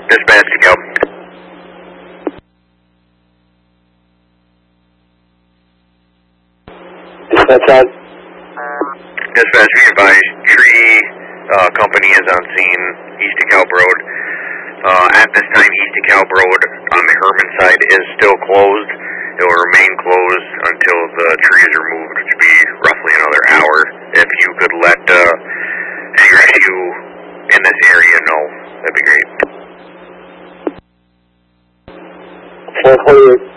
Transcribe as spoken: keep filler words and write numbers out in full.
Dispatch to Cal. Dispatch on. Dispatch, be advised, tree uh, company is on scene east of Calb Road. Uh, at this time, east of Calb Road on the Herman side is still closed. It will remain closed until the trees are moved, which will be roughly another hour. If you could let uh, any rescue in this area know, that'd be great. four forty-eight.